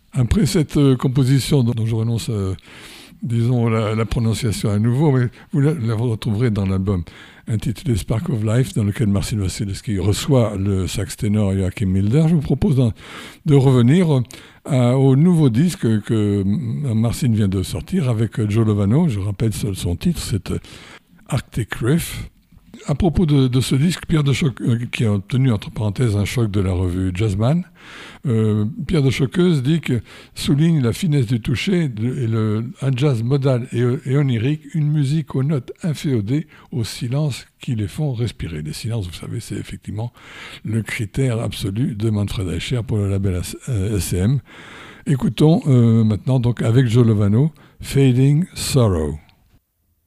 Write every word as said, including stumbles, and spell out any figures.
Après cette euh, composition dont, dont je renonce, euh, disons, la, la prononciation à nouveau, mais vous la, la retrouverez dans l'album intitulé Spark of Life, dans lequel Marcin Wasilewski reçoit le sax ténor Joachim Milder. Je vous propose de, de revenir à, au nouveau disque que Marcin vient de sortir avec Joe Lovano. Je rappelle son titre, c'est Arctic Riff. À propos de, de ce disque, Pierre de Choc, euh, qui a obtenu entre parenthèses un choc de la revue Jazzman, euh, Pierre de Choqueuse dit que souligne la finesse du toucher de, et le, un jazz modal et, et onirique, une musique aux notes inféodées, aux silences qui les font respirer. Les silences, vous savez, c'est effectivement le critère absolu de Manfred Eicher pour le label S C M. Écoutons euh, maintenant donc avec Joe Lovano, Fading Sorrow.